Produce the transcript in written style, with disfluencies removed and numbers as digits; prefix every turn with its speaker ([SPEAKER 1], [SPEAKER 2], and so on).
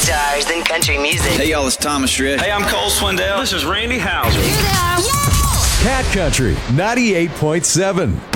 [SPEAKER 1] stars in country music.
[SPEAKER 2] Hey, y'all, it's Thomas Rhett.
[SPEAKER 3] Hey, I'm Cole Swindell. This is Randy Houser.
[SPEAKER 4] Cat Country 98.7.